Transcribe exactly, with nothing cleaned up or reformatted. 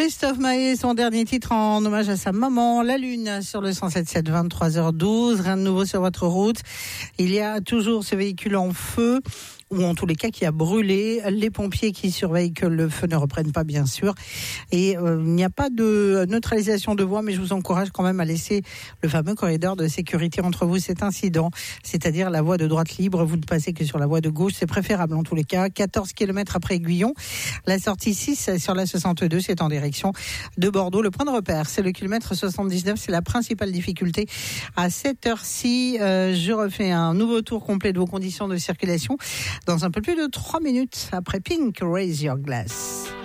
Christophe Maé, son dernier titre en hommage à sa maman, La Lune, sur le cent sept sept, vingt-trois heures douze. Rien de nouveau sur votre route. Il y a toujours ce véhicule en feu, ou en tous les cas qui a brûlé. Les pompiers qui surveillent que le feu ne reprenne pas, bien sûr. Et euh, il n'y a pas de neutralisation de voie, mais je vous encourage quand même à laisser le fameux corridor de sécurité entre vous cet incident, c'est-à-dire la voie de droite libre. Vous ne passez que sur la voie de gauche, c'est préférable en tous les cas. quatorze kilomètres après Guyon, la sortie six sur la soixante-deux, c'est en direction de Bordeaux. Le point de repère, c'est le kilomètre soixante-dix-neuf, c'est la principale difficulté. À cette heure-ci, euh, je refais un nouveau tour complet de vos conditions de circulation dans un peu plus de trois minutes après Pink, Raise Your Glass.